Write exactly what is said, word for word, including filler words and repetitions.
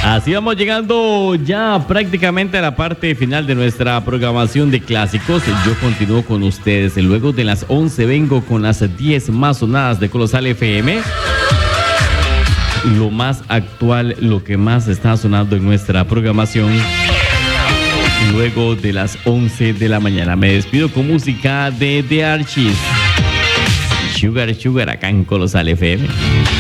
Así vamos llegando ya prácticamente a la parte final de nuestra programación de clásicos. Yo continúo con ustedes. Luego de las once vengo con las diez más sonadas de Colosal F M. Lo más actual, lo que más está sonando en nuestra programación. Luego de las once de la mañana. Me despido con música de The Archies. Sugar Sugar acá en Colosal F M.